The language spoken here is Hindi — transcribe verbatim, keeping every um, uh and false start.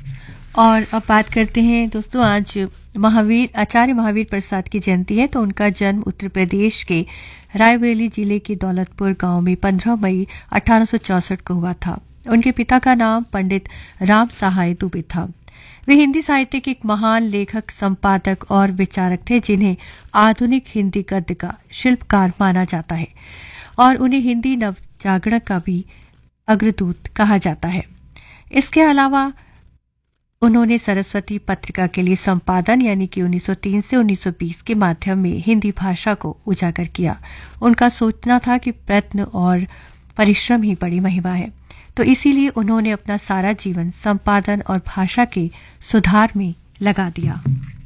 और अब बात करते हैं दोस्तों, आज महावीर आचार्य महावीर प्रसाद की जयंती है। तो उनका जन्म उत्तर प्रदेश के रायबरेली जिले के दौलतपुर गांव में पंद्रह मई अठारह सौ चौसठ को हुआ था। उनके पिता का नाम पंडित राम सहाय दुबे था। वे हिंदी साहित्य के एक महान लेखक, संपादक और विचारक थे, जिन्हें आधुनिक हिंदी गद्य का शिल्पकार माना जाता है और उन्हें हिंदी नवजागरण का भी अग्रदूत कहा जाता है। इसके अलावा उन्होंने सरस्वती पत्रिका के लिए संपादन यानी कि उन्नीस सौ तीन से उन्नीस सौ बीस के माध्यम में हिंदी भाषा को उजागर किया। उनका सोचना था कि प्रयत्न और परिश्रम ही बड़ी महिमा है, तो इसीलिए उन्होंने अपना सारा जीवन संपादन और भाषा के सुधार में लगा दिया।